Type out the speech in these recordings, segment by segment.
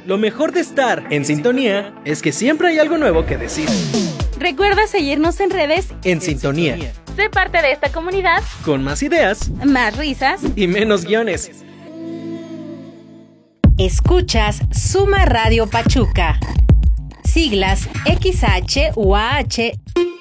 Lo mejor de estar en sintonía es que siempre hay algo nuevo que decir. Recuerda seguirnos en redes En Sintonía. Sé parte de esta comunidad Con más ideas más risas y menos guiones. Escuchas Suma Radio Pachuca. Siglas XHUAH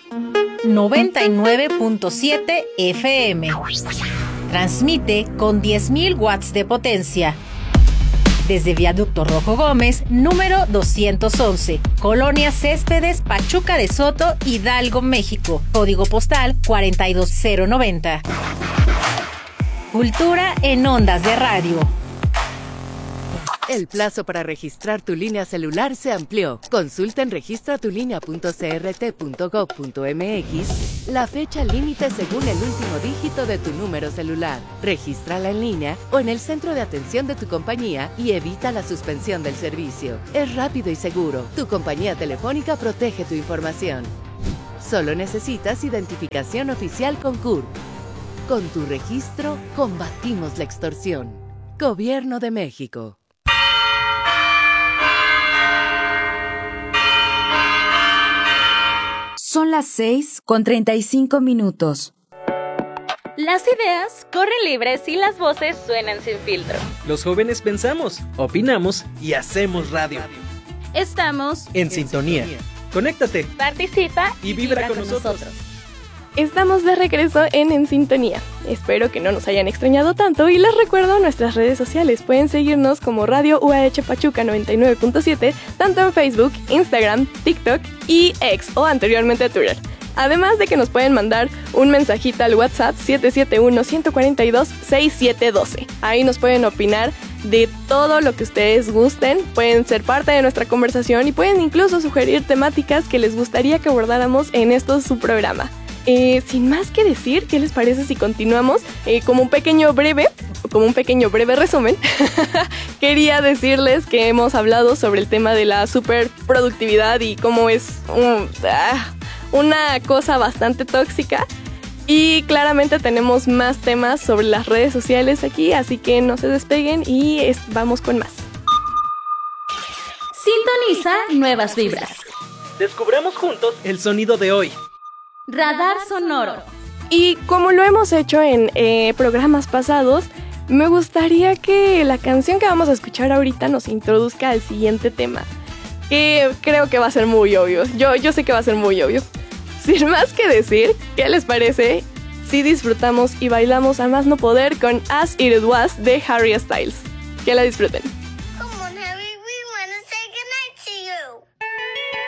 99.7 FM. Transmite con 10.000 watts de potencia. Desde Viaducto Rojo Gómez, número 211, Colonia Céspedes, Pachuca de Soto, Hidalgo, México. Código postal 42090. Cultura en ondas de radio. El plazo para registrar tu línea celular se amplió. Consulta en registratulinea.crt.gov.mx la fecha límite según el último dígito de tu número celular. Regístrala en línea o en el centro de atención de tu compañía y evita la suspensión del servicio. Es rápido y seguro. Tu compañía telefónica protege tu información. Solo necesitas identificación oficial con CURP. Con tu registro, combatimos la extorsión. Gobierno de México. Son las 6:35. Las ideas corren libres y las voces suenan sin filtro. Los jóvenes pensamos, opinamos y hacemos radio. Estamos En Sintonía. Conéctate participa y vibra con nosotros. Estamos de regreso en Sintonía. Espero que no nos hayan extrañado tanto y les recuerdo nuestras redes sociales. Pueden seguirnos como Radio UAH Pachuca 99.7, tanto en Facebook, Instagram, TikTok y X o anteriormente Twitter. Además de que nos pueden mandar un mensajito al WhatsApp 771-142-6712. Ahí nos pueden opinar de todo lo que ustedes gusten, pueden ser parte de nuestra conversación y pueden incluso sugerir temáticas que les gustaría que abordáramos en su programa. Sin más que decir, ¿qué les parece si continuamos? Como un pequeño breve resumen, quería decirles que hemos hablado sobre el tema de la superproductividad y cómo es una cosa bastante tóxica. Y claramente tenemos más temas sobre las redes sociales aquí, así que no se despeguen y vamos con más. Sintoniza nuevas vibras. Descubramos juntos el sonido de hoy. Radar sonoro. Y como lo hemos hecho en programas pasados, me gustaría que la canción que vamos a escuchar ahorita nos introduzca al siguiente tema, que creo que va a ser muy obvio. Yo sé que va a ser muy obvio. Sin más que decir, ¿qué les parece si disfrutamos y bailamos a más no poder con As It Was de Harry Styles? Que la disfruten.